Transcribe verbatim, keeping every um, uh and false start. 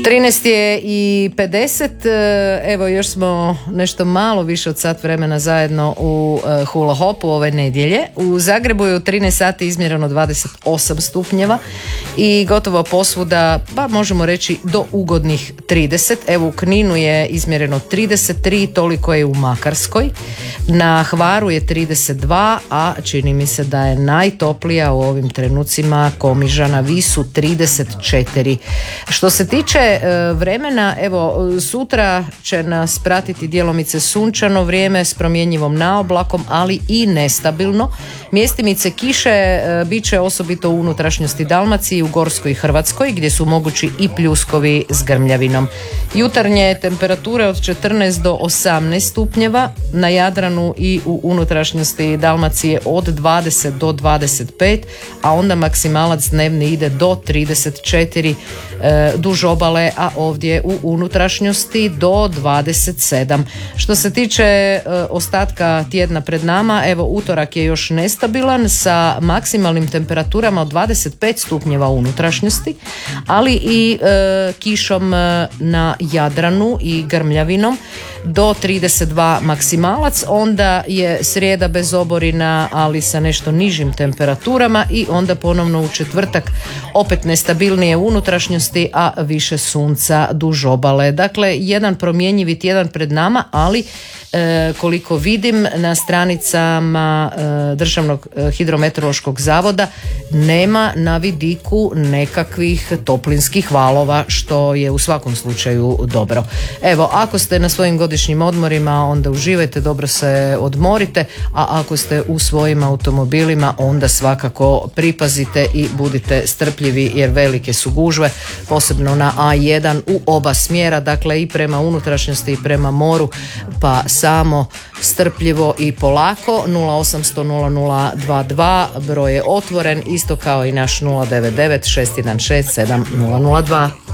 trinaest je i pedeset, evo još smo nešto malo više od sat vremena zajedno u hula hopu ove nedjelje. U Zagrebu je u trinaest sati izmjereno dvadeset osam stupnjeva i gotovo posvuda, pa možemo reći do ugodnih trideset. Evo u Kninu je izmjereno trideset tri, toliko je u Makarskoj. Na Hvaru je trideset dva, a čini mi se da je najtoplija u ovim trenucima Komiža na Visu trideset četiri. Što se tiče vremena, evo sutra će nas pratiti djelomice sunčano vrijeme s promjenjivom naoblakom, ali i nestabilno. Mjestimice kiše bit će osobito u unutrašnjosti Dalmacije i u Gorskoj Hrvatskoj, gdje su mogući i pljuskovi s grmljavinom. Jutarnje temperature od četrnaest do osamnaest stupnjeva, na Jadranu i u unutrašnjosti Dalmacije od dvadeset do dvadeset pet, a onda maksimalac dnevni ide do trideset četiri e, duž obale, a ovdje u unutrašnjosti do dvadeset sedam. Što se tiče e, ostatka tjedna pred nama, evo utorak je još nestabilan sa maksimalnim temperaturama od dvadeset pet stupnjeva u unutrašnjosti, ali i e, kišom na Jadranu i grmljavinom do trideset dva maksimalac. Onda je srijeda bez oborina, ali sa nešto nižim temperaturama, i onda ponovno u četvrtak opet nestabilnije unutrašnjosti, a više sunca duž obale. Dakle, jedan promjenjivi tjedan pred nama, ali e, koliko vidim na stranicama e, Državnog hidrometeorološkog zavoda nema na vidiku nekakvih toplinskih valova, što je u svakom slučaju dobro. Evo, ako ste na svojim godišnjim odmorima, onda uživajte, dobro se odmorite, a ako ste u svojim automobilima, onda svakako pripazite i budite strpljivi, jer velike su gužve, posebno na A jedan u oba smjera, dakle i prema unutrašnjosti i prema moru, pa samo strpljivo i polako. Nula osamsto nula nula dva dva broj je otvoren, isto kao i naš nula devet devet šest jedan šest sedam nula nula dva.